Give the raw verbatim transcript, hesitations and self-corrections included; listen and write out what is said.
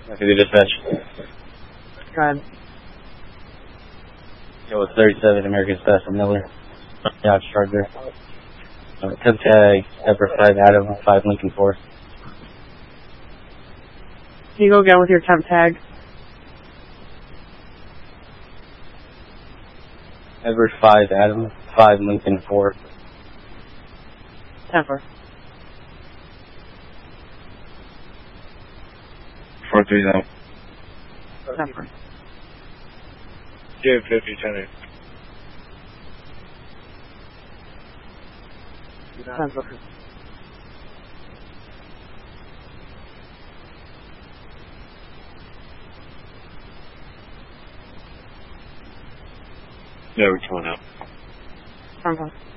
I can do dispatch. Go ahead. Yo, it's thirty-seven American Special Miller. Dodge Charger. Uh, temp tag, Ever five Adam, five Lincoln four. Can you go again with your temp tag? Ever five Adam, five Lincoln four. Temper. four three zero. Temper. Give fifty, ten eight. Temper. Yeah, we're coming out. Temper.